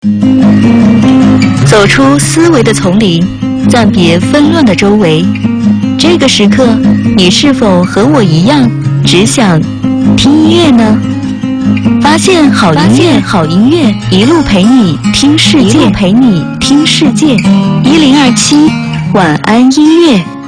走出思维的丛林，暂别纷乱的周围。这个时刻，你是否和我一样，只想听音乐呢？发现好音乐，一路陪你听世界，1027晚安音乐。